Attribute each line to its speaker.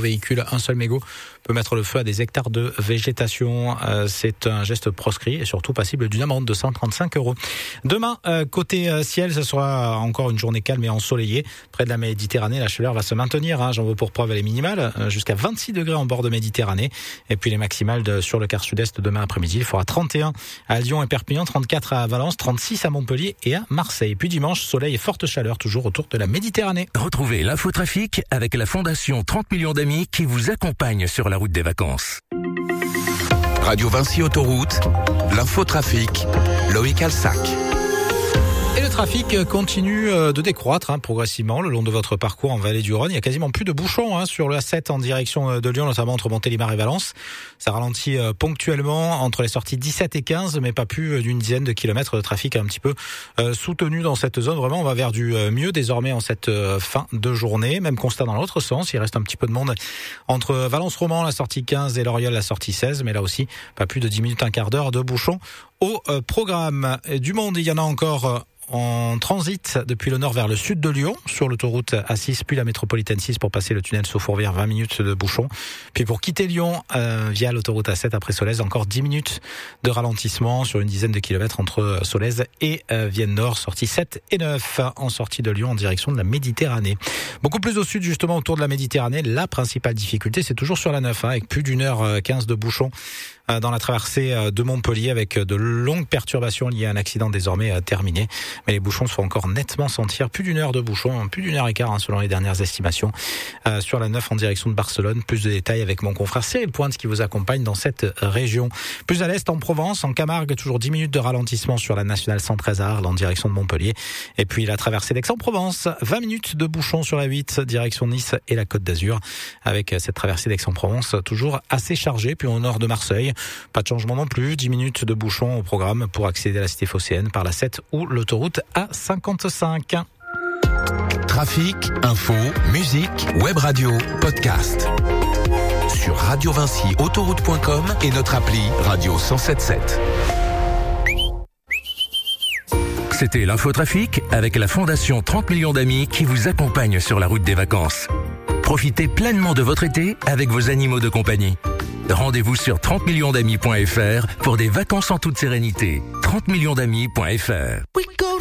Speaker 1: véhicule. Un seul mégot peut mettre le feu à des hectares de végétation. C'est un geste proscrit et surtout passible d'une amende de 135 €. Demain, côté ciel, ce sera encore une journée calme et ensoleillée. Près de la Méditerranée, la chaleur va se maintenir. J'en veux pour preuve les minimales, jusqu'à 26 degrés en bord de Méditerranée. Et puis les maximales sur le quart sud-est demain après-midi. Il fera 31 à Lyon et Perpignan, 34 à Valence, 36 à Montpellier et à Marseille. Puis dimanche, soleil et forte chaleur toujours autour de la Méditerranée.
Speaker 2: Retrouvez l'infotrafic avec la Fondation 30 millions d'amis qui vous accompagne sur la route des vacances.
Speaker 3: Radio Vinci Autoroute, l'infotrafic, Loïc Alsac.
Speaker 1: Et le trafic continue de décroître progressivement le long de votre parcours en vallée du Rhône. Il y a quasiment plus de bouchons sur le A7 en direction de Lyon, notamment entre Montélimar et Valence. Ça ralentit ponctuellement entre les sorties 17 et 15, mais pas plus d'une dizaine de kilomètres de trafic un petit peu soutenu dans cette zone. Vraiment, on va vers du mieux désormais en cette fin de journée. Même constat dans l'autre sens, il reste un petit peu de monde entre Valence-Roman, la sortie 15, et Loriol, la sortie 16, mais là aussi, pas plus de 10 minutes, un quart d'heure de bouchons au programme. Du monde, il y en a encore en transit depuis le nord vers le sud de Lyon, sur l'autoroute A6 puis la métropolitaine 6 pour passer le tunnel Saut-Fourvière, 20 minutes de bouchon. Puis pour quitter Lyon via l'autoroute A7 après Solèze, encore 10 minutes de ralentissement sur une dizaine de kilomètres entre Solèze et Vienne Nord, sortie 7 et 9 en sortie de Lyon en direction de la Méditerranée. Beaucoup plus au sud justement autour de la Méditerranée, la principale difficulté c'est toujours sur la 9 avec plus d'1h15 de bouchon dans la traversée de Montpellier avec de longues perturbations liées à un accident désormais terminé. Mais les bouchons se font encore nettement sentir. Plus d'1 heure de bouchon, plus d'1 heure et quart selon les dernières estimations sur la 9 en direction de Barcelone. Plus de détails avec mon confrère Cyril Pointe qui vous accompagne dans cette région. Plus à l'est en Provence, en Camargue, toujours 10 minutes de ralentissement sur la nationale 113 à Arles en direction de Montpellier. Et puis la traversée d'Aix-en-Provence, 20 minutes de bouchon sur la 8 direction Nice et la Côte d'Azur avec cette traversée d'Aix-en-Provence toujours assez chargée. Puis au nord de Marseille, pas de changement non plus, 10 minutes de bouchon au programme pour accéder à la cité phocéenne par la 7 ou l'autoroute A55.
Speaker 3: Trafic, info, musique, web radio, podcast. Sur radiovinciautoroute.com et notre appli Radio 107.7.
Speaker 2: C'était l'infotrafic avec la Fondation 30 millions d'amis qui vous accompagne sur la route des vacances. Profitez pleinement de votre été avec vos animaux de compagnie. Rendez-vous sur 30millionsdamis.fr pour des vacances en toute sérénité. 30millionsdamis.fr.